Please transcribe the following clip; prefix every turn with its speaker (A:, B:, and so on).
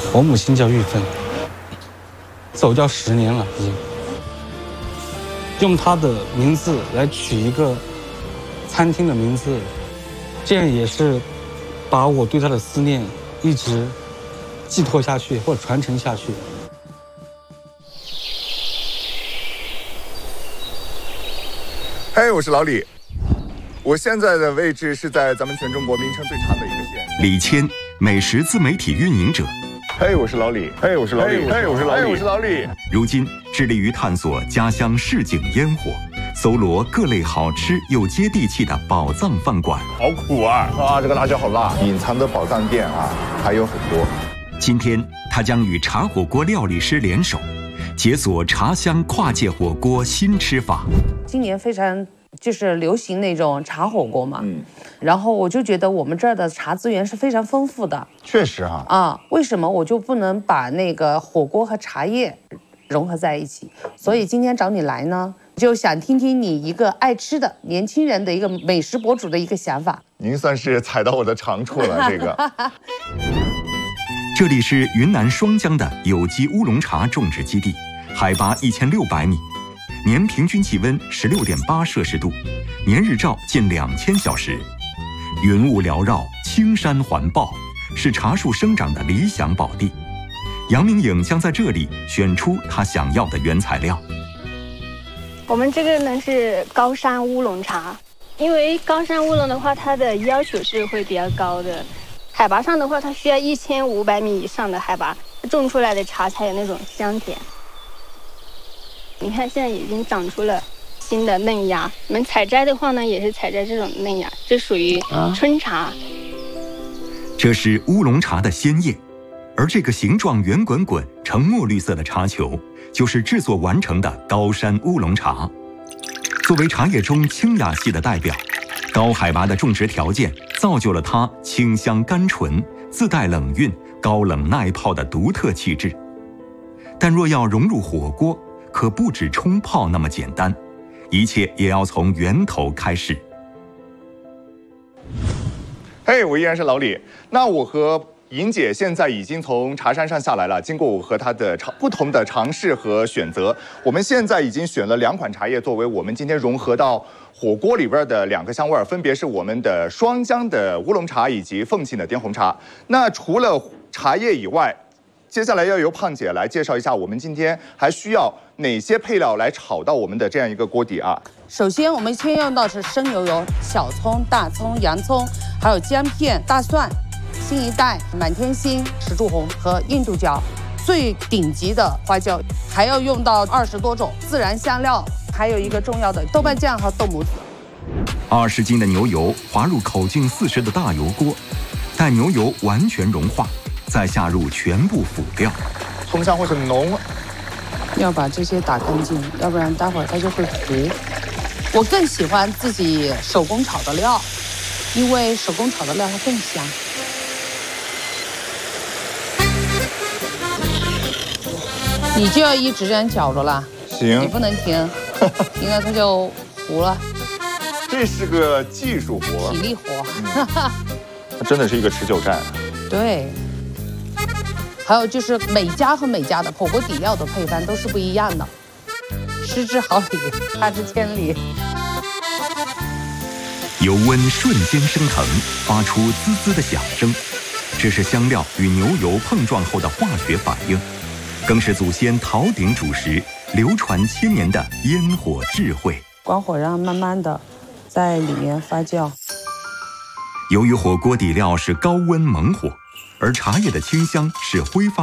A: 我母亲叫玉芬，走掉10年了，已经。用她的名字来取一个餐厅的名字，这样也是把我对她的思念一直寄托下去或者传承下去。
B: 嘿，我是老李，我现在的位置是在咱们全中国名称最长的一个县。
C: 李谦，美食自媒体运营者。
B: 嘿，我是老李。嘿，我是老李。嘿，我是老李。我是老李。
C: 如今致力于探索家乡市井烟火，搜罗各类好吃又接地气的宝藏饭馆。
B: 好苦啊！这个辣椒好辣。隐藏的宝藏店啊，还有很多。
C: 今天他将与茶火锅料理师联手，解锁茶香跨界火锅新吃法。
D: 今年非常就是流行那种茶火锅嘛，然后我就觉得我们这儿的茶资源是非常丰富的。
B: 确实哈。
D: 为什么我就不能把那个火锅和茶叶融合在一起？所以今天找你来呢，就想听听你一个爱吃的年轻人的一个美食博主的一个想法。
B: 您算是踩到我的长处了，这个。
C: 这里是云南双江的有机乌龙茶种植基地，海拔1600米。年平均气温16.8摄氏度，年日照近2000小时，云雾缭绕，青山环抱，是茶树生长的理想宝地。杨明颖将在这里选出他想要的原材料。
E: 我们这个呢是高山乌龙茶，因为高山乌龙的话，它的要求是会比较高的，海拔上的话，它需要1500米以上的海拔，种出来的茶才有那种香甜。你看，现在已经长出了新的嫩芽。我们采摘的话呢，也是采摘这种嫩芽，这属于春茶。
C: 这是乌龙茶的鲜叶，而这个形状圆滚滚、呈墨绿色的茶球，就是制作完成的高山乌龙茶。作为茶叶中清雅系的代表，高海拔的种植条件造就了它清香甘醇、自带冷韵、高冷耐泡的独特气质。但若要融入火锅，可不止冲泡那么简单，一切也要从源头开始。
B: 嘿，我依然是老李。那我和莹姐现在已经从茶山上下来了，经过我和她的不同的尝试和选择，我们现在已经选了2款茶叶作为我们今天融合到火锅里边的2个香味，分别是我们的双江的乌龙茶以及凤庆的滇红茶。那除了茶叶以外，接下来要由胖姐来介绍一下我们今天还需要哪些配料来炒到我们的这样一个锅底啊。
D: 首先我们先用到是生牛油、小葱、大葱、洋葱，还有姜片、大蒜、新一代、满天星、石柱红和印度椒，最顶级的花椒，还要用到20多种自然香料，还有一个重要的豆瓣酱和豆母子。
C: 20斤的牛油滑入口径40的大油锅，待牛油完全融化，再下入全部辅料。
B: 葱香会很浓，
D: 要把这些打干净，要不然待会儿它就会糊。我更喜欢自己手工炒的料，因为手工炒的料它更香。你就要一直这样搅着啦，
B: 行，
D: 你不能停，停了它就糊了。
B: 这是个技术活，
D: 体力活，
B: 它真的是一个持久战。
D: 对。还有就是每家和每家的火锅底料的配方都是不一样的，失之毫厘，差之千里。
C: 油温瞬间升腾，发出滋滋的响声，这是香料与牛油碰撞后的化学反应，更是祖先陶鼎主食流传千年的烟火智慧。
D: 关火让慢慢的在里面发酵。
C: 由于火锅底料是高温猛火，而茶叶的清香是挥发